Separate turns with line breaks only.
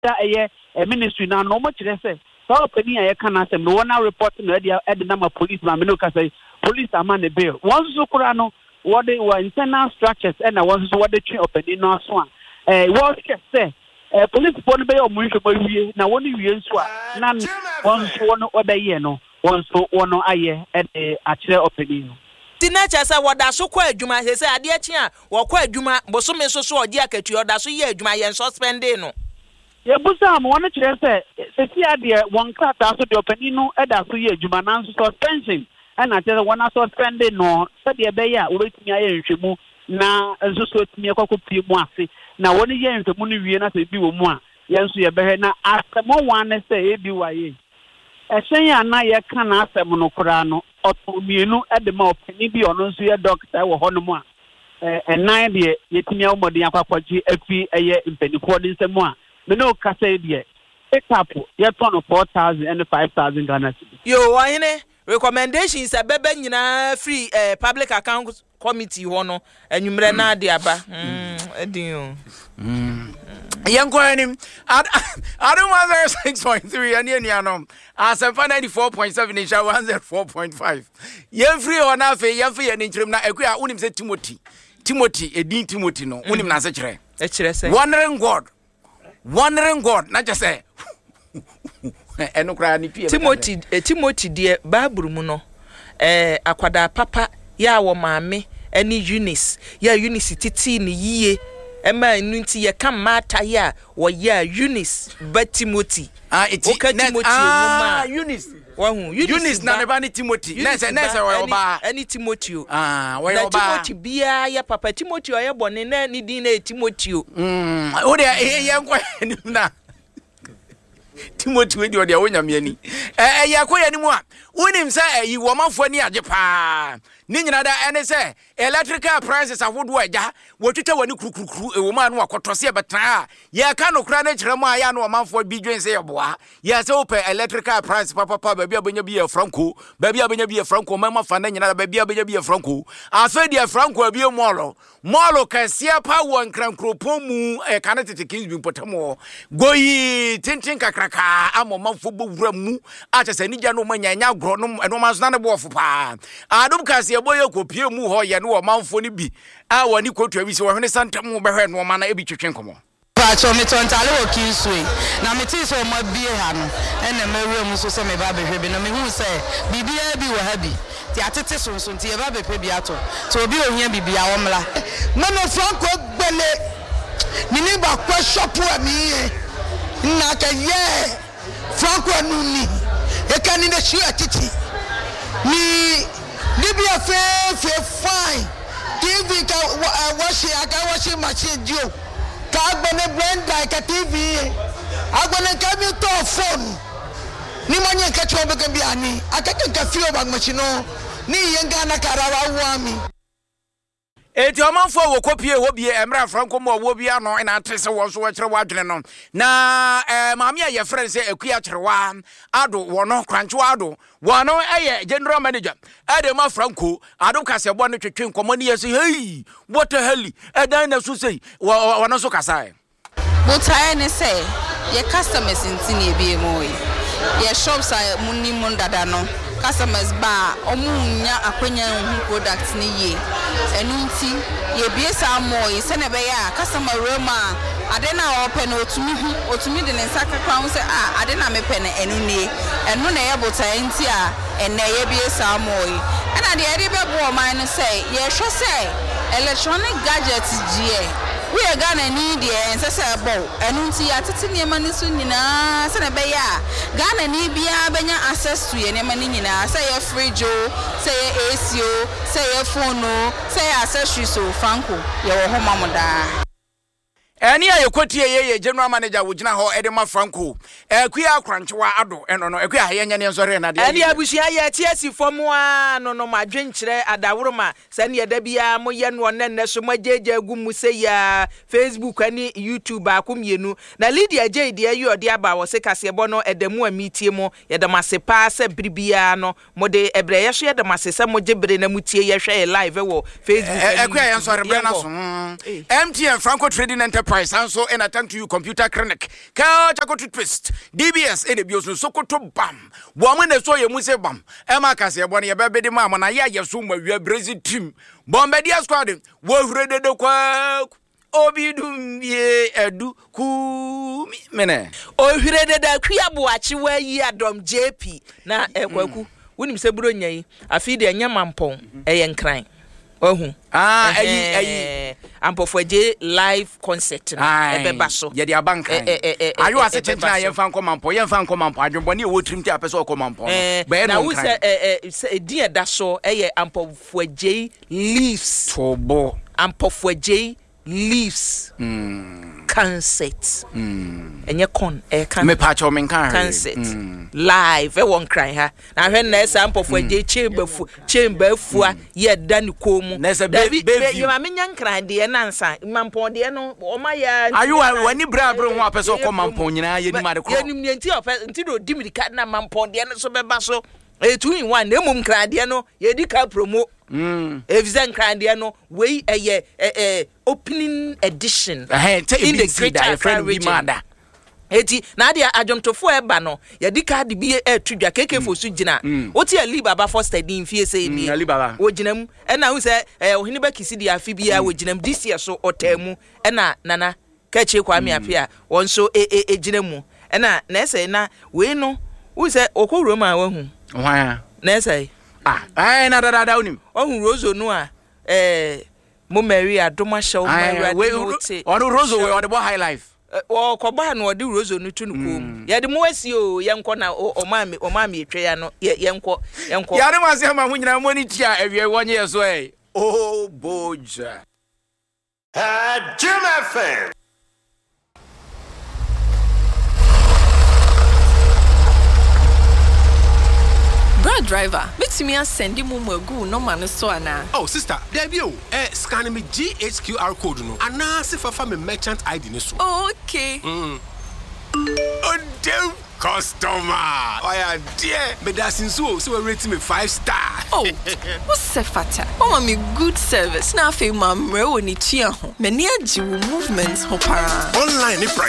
a ministry now no much less so penny I can ask them no one report no at the number police man no say police are man the bail once so kurano what they were internal structures and I was what they train open in no so what say police phone be o mu hwe na woni wie so a na once one other year no once one aye at akire opening
Tinacha say woda so kwa adwuma say ade achi a wo kwa adwuma bosome so so odi akatu oda so ye adwuma ye suspending no
ye busa am wona kire say se ade won krata so de opani no eda so ye adwuma na so suspension and I tell one suspending no say de be ya wo betumi aye nhwemu na nso so tumi ekokopie mu ase na woni ye nhwemu no wie na say bi wo mu a ye nso ye behe na asemo wan say e bi waye esen ya na ye kana asemo no kura no otomienu edema opani bi ono nso ye doctor wo hono mu a enan de yetimi awomodin akwakwaji afi eye mpanifo de nsemu a me no kasa de pick up ye ton 4,000 and 5,000 Ghana cedis
yo wahene recommendations abebe nyina free public account committee ho no anwumre na ade aba edin
Yankoanim Adam 6.3 and Yaniano Asemfa 94.7 in 104.5 Yemfree on afe yemfe and interim na ekua unim say Timothy edin Timothy no unim na se kire
say
wondering God na just say enokra ni pie
Timothy de Bible mu no akwada papa ya wo maame eni Eunice ya Eunice titi ni yie Emma nunti ye kam mata ya wo ya Eunice but Timothy
Timothy Eunice
wahu
Eunice na neba ni Timothy nese wo ba
ani Timothy
wo ba
Timothy bia ya papa Timothy oye bone na ni din na Timothy
o de ye nkwa na Timothy we de wonyame ani yakoya ni mu a wonim sa yi wo mafo ani age pa ni nyina da ene se electrical prices ahodo agya wotwetwa wani kurukuru ewo ma no akotose e betra ya ka no kra na kire mu aya no mafo bi dwen se yeboa ya se open electrical price papa ba bia benya bi e franco ba bia benya bi e franco ma fa na nyina ba bia benya bi e franco afa dia franco abi molo kasia pa won krankropon mu ka na tete kings bi potamo goyi tintin kakraka amomafo bowura mu acha se ni gya no manya gro no eno manso na bo ofo pa adum kasia boye kopie mu ho ye no manfo ni bi a wani kotu abi se wo hwene santam behwe no ma na ebi twetwen komo
pacho me tontale wo kinsui na me ti so ma bie ha no ene mawura mu so se me ba behwe bi na me hu se bibia bi wo ha bi ti atete sonson ti e ba bepe bi ato to obi ohia bibia wo mla
mama Franco gbele ni ba kwa shop ami na ka ye Franco nuni e kan ni de shi atiti ni Libya fine TV ka washing machine dio ka agbene blender ka TV agbene ka mi to phone ni manye ka chwo be bi ani akaka ka fio bag machine no ni yenga na karawa wami
eti omanfo wo kopie wo bie emra franco mo wo bia no na atese wo so wo kire wadwene no na maami aye friend say akua kirewa ado wo no kranche ado wo no eye general manager ade ma franco ado kase bo no twetwe nkomo ne yesi hey what the hell edan na so say wo no so kasa
botae ne say ye customers ntini ebie mo ye shops munni mun dada no customers ba omunya akwanya hu product ni ye enunti ye biesa moy se ne be ya customer roma ade na open otumi de nsaka kwa se ade na me pen enu na ye botae nti a enne ye biesa moy ana de ade be bo man no say ye hwe say electronic gadgets gie we are Ghana need the bow and see at Tiniamanisuina, Senabaya, Ghana need be a access to any manina, say a fridge, say a ACO, say a phone, say accessory so Franco, your home mamma.
Eni ayekwoti ye general manager wo gina ho Edema Franco akua kranchewa ado eno no akua hayanya ne nsore na de
eni abusia ye tiasi fomu a no madwenkyere adawroma sane ye da bia mo ye no nenne so majeje agumu se ya Facebook ani YouTube akomienu na Lydia J de ayi ode aba wo se kasebo no edamu amitie mo ye da masepa se bribia no mo de ebre ye so ye da masese mo jebre na mutie ye hwe live wo Facebook
akua ye nsore bre na so MTN Franco Trading Enterprise Enterprise also and attempt to you computer clinic. Ka chako toothpaste. DBS in the biosun sokoto bam. Woman so ye mu say bam. Emma kase ebone ye bebe de mama na ya yeso ma wi Brazil team. Bombardier squad wo hrede de kwa Obidum ye edu ku mene.
O hrede da kuabo achi wa yi adom JP na ekwaku. Wonim se buro nyai afi de nyamampon eyenkran. Ohu.
Ayi
Ampofwaje live concert na ebeba so.
Ye dia bank. Ayo ase chentra ye fan komampo, ye fan komampo adwobone e wo trim ti apeso komampo. Be
na wo se dia da so eye Ampofwaje leaves.
Tobo.
Ampofwaje leaves. Concert. Enye con can
me pacho men kan
concert live e won cry ha na hwe na sample for je chamber fua ye dan ko mu
na se be
you ma menya nkran de na nsa mampon de no o ma ya
ayu wani bra bro ho apeso ko mampon nyina ye ni ma de ko
ye ni nti nti do dimrika na mampon de no so beba so e 2 in 1 na mum nkran de no ye di ka promo Evizen Crandia no way a opening edition in the Greater Accra region. Eti na dia adwomtofo eba no ye di card bi tudwa keke fo su gina oti ali baba first din fie say bi o ginam e na hu say ohini ba kisi dia afi bia o ginam this year so otamu e na nana ka che kwa me apia won so ginamu e na say na we no hu say okowro ma wa hu na say
na da unim
ohun rozo no a mo Maria Adoma show Maria
on rozo we on the high life
o ko ba na odi rozo no tu no kom ye de mo asi o ye nko na o ma mi etwe ya no ye nko
ya de ma se ma hu nyina mo ni tia awie wonye ye so oh boja
Jim FM.
Brad driver, meet me and send him go no man so ana.
Oh sister, there be o. Scan me GHQR code no. Ana se fa me merchant ID no so.
Oh, okay.
Oh damn customer. Oh yeah, dear. But that's in so we rate me 5 star.
Oh, what's the fata? Mama me good service. Na fe mam re oni tia ho. Me ni agi movements ho para.
Online ni price.